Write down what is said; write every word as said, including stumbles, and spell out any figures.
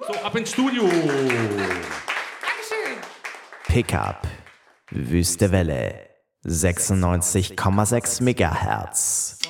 So, ab ins Studio. Dankeschön. Pickup, Wüste Welle, sechsundneunzig Komma sechs Megahertz.